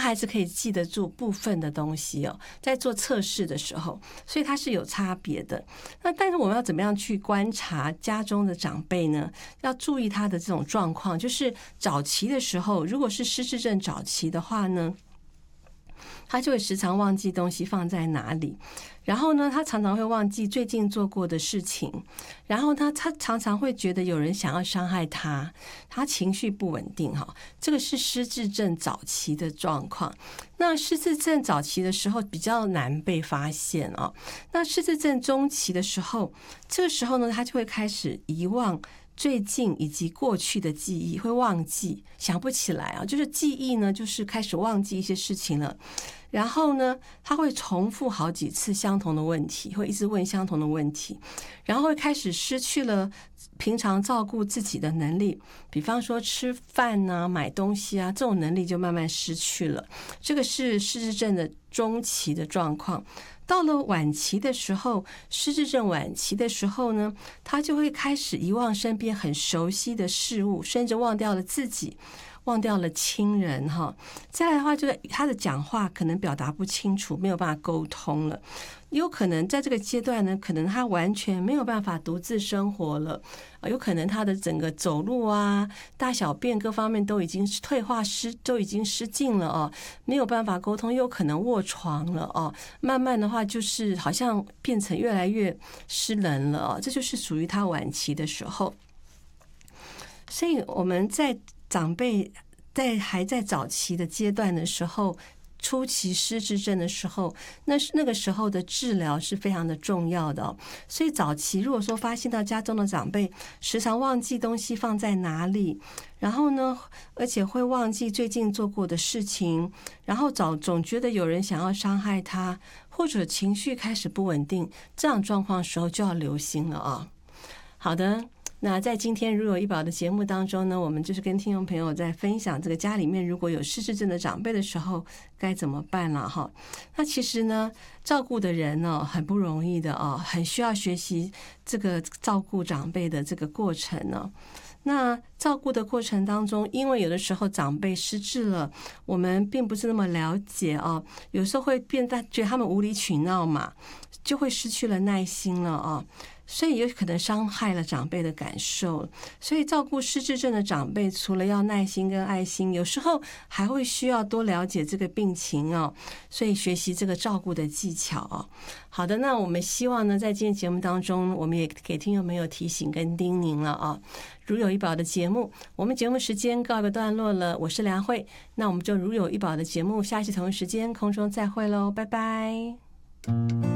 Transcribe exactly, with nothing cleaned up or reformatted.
还是可以记得住部分的东西哦，在做测试的时候，所以它是有差别的。那但是我们要怎么样去观察家中的长辈呢？要注意他的这种状况，就是早期的时候，如果是失智症早期的话呢，他就会时常忘记东西放在哪里，然后呢，他常常会忘记最近做过的事情，然后他他常常会觉得有人想要伤害他，他情绪不稳定哈，这个是失智症早期的状况。那失智症早期的时候比较难被发现啊，那失智症中期的时候，这个时候呢，他就会开始遗忘最近以及过去的记忆，会忘记，想不起来啊，就是记忆呢，就是开始忘记一些事情了。然后呢，他会重复好几次相同的问题，会一直问相同的问题，然后会开始失去了平常照顾自己的能力，比方说吃饭啊、买东西啊，这种能力就慢慢失去了。这个是失智症的中期的状况。到了晚期的时候，失智症晚期的时候呢，他就会开始遗忘身边很熟悉的事物，甚至忘掉了自己，忘掉了亲人哈。再来的话，就是他的讲话可能表达不清楚，没有办法沟通了。有可能在这个阶段呢，可能他完全没有办法独自生活了，有可能他的整个走路啊、大小便各方面都已经退化失，都已经失禁了哦，没有办法沟通，又可能卧床了哦。慢慢的话，就是好像变成越来越失能了哦，这就是属于他晚期的时候。所以我们在长辈在还在早期的阶段的时候，初期失智症的时候，那是那个时候的治疗是非常的重要的哦。所以早期如果说发现到家中的长辈时常忘记东西放在哪里，然后呢，而且会忘记最近做过的事情，然后总总觉得有人想要伤害他，或者情绪开始不稳定，这样状况的时候就要留心了啊。好的。那在今天如有医保的节目当中呢，我们就是跟听众朋友在分享这个家里面如果有失智症的长辈的时候该怎么办了哈。那其实呢，照顾的人呢很不容易的哦，很需要学习这个照顾长辈的这个过程呢。那照顾的过程当中，因为有的时候长辈失智了，我们并不是那么了解哦，有时候会变得觉得他们无理取闹嘛，就会失去了耐心了哦。所以有可能伤害了长辈的感受，所以照顾失智症的长辈，除了要耐心跟爱心，有时候还会需要多了解这个病情哦，所以学习这个照顾的技巧哦。好的，那我们希望呢，在今天节目当中，我们也给听众朋友提醒跟叮咛了啊。如有医保的节目，我们节目时间告一个段落了，我是梁慧，那我们就如有医保的节目，下期同一时间空中再会喽，拜拜。